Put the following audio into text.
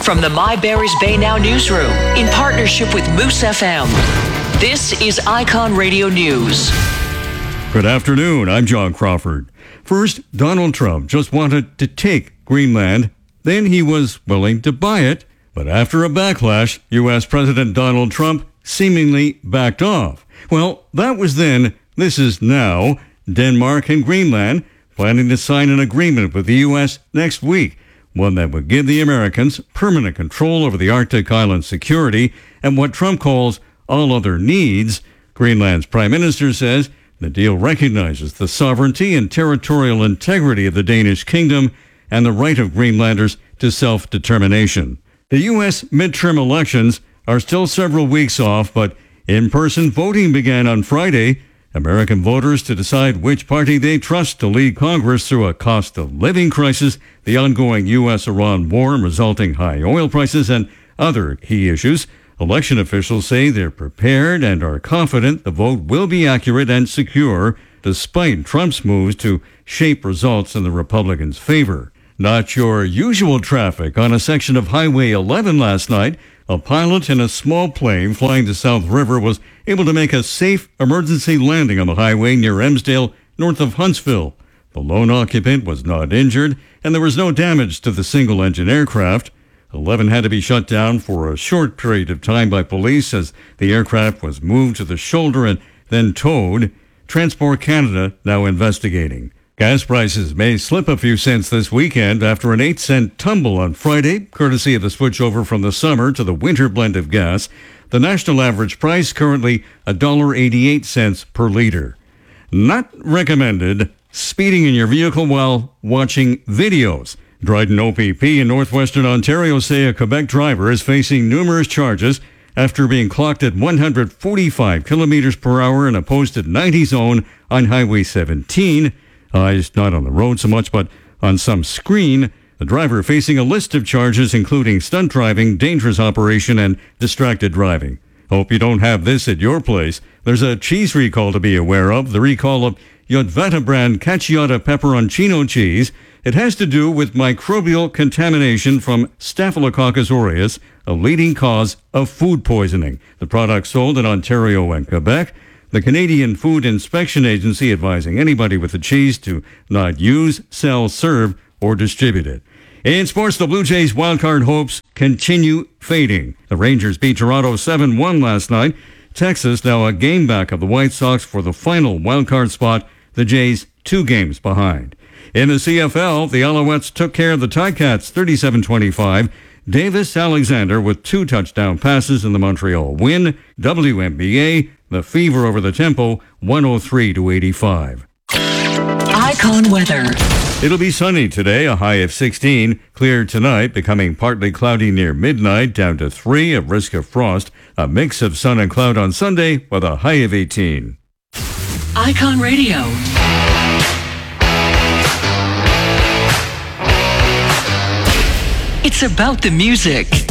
From the My Barry's Bay Now newsroom, in partnership with Moose FM, this is Icon Radio News. Good afternoon, I'm John Crawford. First, Donald Trump just wanted to take Greenland, then he was willing to buy it, but after a backlash, U.S. President Donald Trump seemingly backed off. Well, that was then, this is now. Denmark and Greenland planning to sign an agreement with the U.S. next week, one that would give the Americans permanent control over the Arctic island security and what Trump calls all other needs. Greenland's prime minister says the deal recognizes the sovereignty and territorial integrity of the Danish kingdom and the right of Greenlanders to self-determination. The U.S. midterm elections are still several weeks off, but in-person voting began on Friday. American voters to decide which party they trust to lead Congress through a cost-of-living crisis, the ongoing U.S.-Iran war and resulting high oil prices, and other key issues. Election officials say they're prepared and are confident the vote will be accurate and secure, despite Trump's moves to shape results in the Republicans' favor. Not your usual traffic on a section of Highway 11 last night. A pilot in a small plane flying to South River was able to make a safe emergency landing on the highway near Emsdale, north of Huntsville. The lone occupant was not injured, and there was no damage to the single-engine aircraft. 11 had to be shut down for a short period of time by police as the aircraft was moved to the shoulder and then towed. Transport Canada now investigating. Gas prices may slip a few cents this weekend after an 8-cent tumble on Friday, courtesy of the switchover from the summer to the winter blend of gas. The national average price currently $1.88 per liter. Not recommended speeding in your vehicle while watching videos. Dryden OPP in northwestern Ontario say a Quebec driver is facing numerous charges after being clocked at 145 kilometers per hour in a posted 90 zone on Highway 17. Eyes not on the road so much, but on some screen. The driver facing a list of charges including stunt driving, dangerous operation, and distracted driving. Hope you don't have this at your place. There's a cheese recall to be aware of, the recall of Yotvata brand Caciotta pepperoncino cheese. It has to do with microbial contamination from Staphylococcus aureus, a leading cause of food poisoning. The product sold in Ontario and Quebec. The Canadian Food Inspection Agency advising anybody with the cheese to not use, sell, serve, or distribute it. In sports, the Blue Jays' wildcard hopes continue fading. The Rangers beat Toronto 7-1 last night. Texas now a game back of the White Sox for the final wildcard spot. The Jays 2 games behind. In the CFL, the Alouettes took care of the Ticats 37-25. Davis Alexander with 2 touchdown passes in the Montreal win. WNBA, the Fever over the Tempo, 103-85. Icon weather. It'll be sunny today, a high of 16. Clear tonight, becoming partly cloudy near midnight, down to 3, a risk of frost. A mix of sun and cloud on Sunday with a high of 18. Icon Radio. It's about the music.